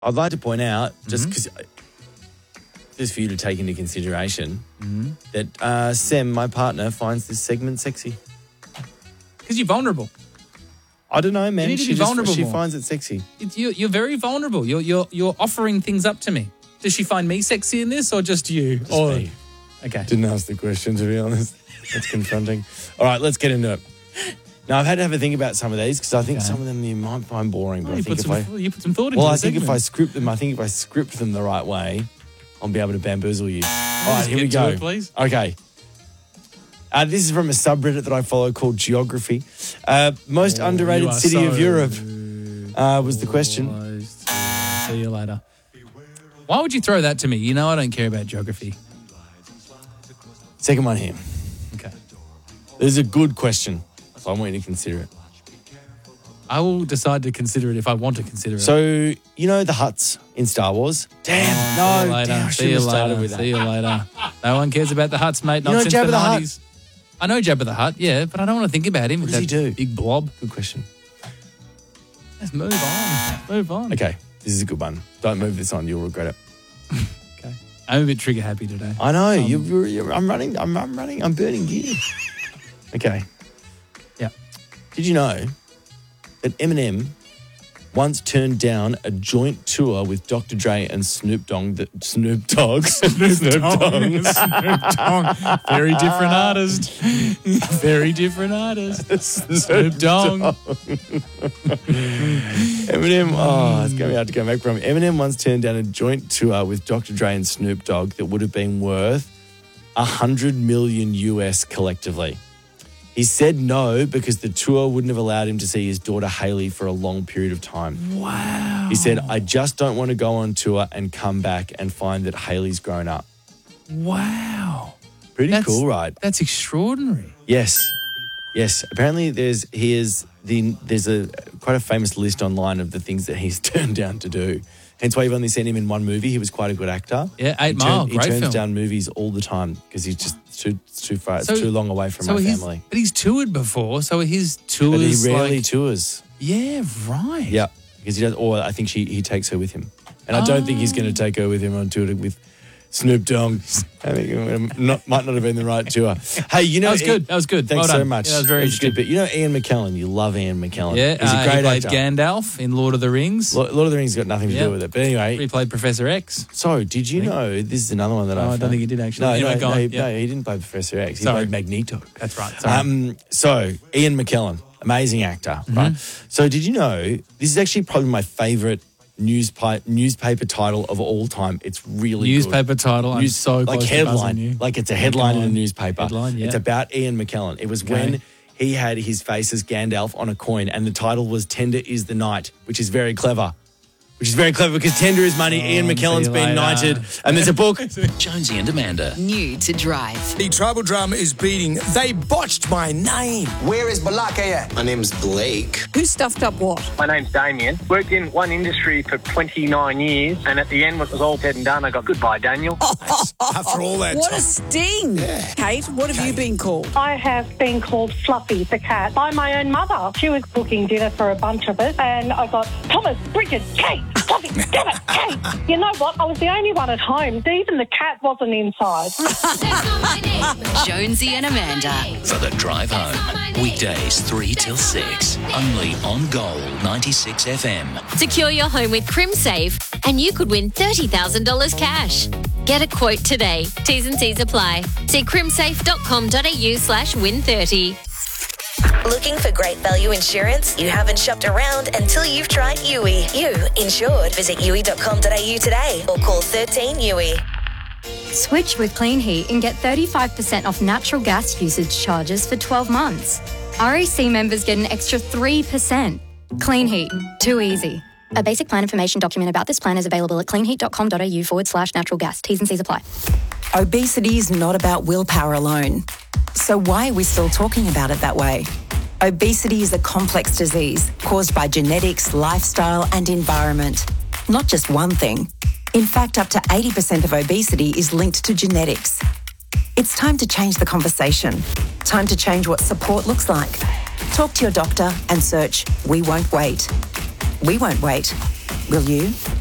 I'd like to point out, just for you to take into consideration, that Sam, my partner, finds this segment sexy. Because you're vulnerable. I don't know, man. You need to be vulnerable She more. finds it sexy. You're very vulnerable. You're offering things up to me. Does she find me sexy in this or just you? Just me. Okay. Didn't ask the question, to be honest. That's confronting. All right, let's get into it. Now, I've had to have a think about some of these because I think some of them you might find boring. But Oh, I think you put some thought into well, the I think if segment. I script them the right way, I'll be able to bamboozle you. All right, Just here we get to go. it, please. Okay. This is from a subreddit that I follow called Geography. Most underrated you are city of so Europe was the question. Closed. See you later. Why would you throw that to me? You know I don't care about geography. Second one here. Okay. This is a good question, so I want you to consider it. I will decide to consider it if I want to consider it. So, you know the huts in Star Wars? Damn, See you later. damn, I See should you have started later. with that. See you later. No one cares about the Hutts, mate. Not know since Jabba the the Hutt? 90s. I know Jabba the Hutt, yeah, but I don't want to think about him. What with does that he do? Big blob. Good question. Let's move on. Move on. Okay, this is a good one. Don't move this on, you'll regret it. Okay. I'm a bit trigger happy today. I know, I'm running, I'm burning gear. Okay. Yeah. Did you know that Eminem once turned down a joint tour with Dr. Dre and Snoop Dogg? Snoop Dogg. Very different artist. Very different artist. Snoop Dogg. Eminem, it's going to be hard to go back from. Eminem once turned down a joint tour with Dr. Dre and Snoop Dogg that would have been worth $100 million US collectively. He said no because the tour wouldn't have allowed him to see his daughter Hailey for a long period of time. Wow. He said, I just don't want to go on tour and come back and find that Hailey's grown up. Wow. Pretty cool, right? That's extraordinary. Yes. Apparently there's a quite a famous list online of the things that he's turned down to do. Hence why you've only seen him in one movie. He was quite a good actor. Yeah, 8 Mile, He great turns film. down movies all the time because he's just too far. It's too long away from my family. But he's toured before, so his tours. But he rarely tours. Yeah, right. Yeah, because he does. Or I think he takes her with him, and I don't think he's going to take her with him on tour with Snoop Dogg. I think it might not have been the right tour. Hey, you know, That was good. That was good. Thanks Well so done. much. Yeah, that was very It's good. interesting. But you know Ian McKellen. You love Ian McKellen. Yeah, he's a great he played actor. Gandalf in Lord of the Rings. Lord of the Rings got nothing to do with it. But anyway, He played Professor X. so did you know this is another one that Oh, I don't think he did actually. No, Anyway, no, go no, on. he, Yeah. no, he didn't play Professor X. He Sorry. played Magneto. That's right. Sorry. So Ian McKellen, amazing actor, Mm-hmm. right? So did you know this is actually probably my favourite newspaper title of all time? It's really Newspaper good. title. I'm so like close to headline, buzzing you. like it's a headline in a newspaper. Headline, yeah. It's about Ian McKellen. It was when he had his face as Gandalf on a coin, and the title was "Tender is the Night," which is very clever. Which is very clever because tender is money. Ian McKellen's see you been later. knighted, and there's a book. Jonesy and Amanda. New to drive. The tribal drama is beating. They botched my name. Where is Balaka at? My name's Blake. Who stuffed up what? My name's Damien. Worked in one industry for 29 years, and at the end, when it was all said and done, I got goodbye, Daniel. After all that What time. a sting. Kate, what have you been called? I have been called Fluffy the cat by my own mother. She was cooking dinner for a bunch of us, and I got Thomas, Bridget, Kate, Fluffy, damn it, Kate. You know what? I was the only one at home. Even the cat wasn't inside. Jonesy and Amanda. For the drive home. Weekdays 3 till 6. Only on Gold 96 FM. Secure your home with CrimSafe and you could win $30,000 cash. Get a quote today. T's and C's apply. See crimsafe.com.au/win30. Looking for great value insurance? You haven't shopped around until you've tried Yui. You insured. Visit yui.com.au today or call 13 Yui. Switch with Clean Heat and get 35% off natural gas usage charges for 12 months. RAC members get an extra 3%. Clean Heat. Too easy. A basic plan information document about this plan is available at cleanheat.com.au/natural gas. T's and C's apply. Obesity is not about willpower alone. So why are we still talking about it that way? Obesity is a complex disease caused by genetics, lifestyle and environment. Not just one thing. In fact, up to 80% of obesity is linked to genetics. It's time to change the conversation. Time to change what support looks like. Talk to your doctor and search We Won't Wait. We won't wait. Will you?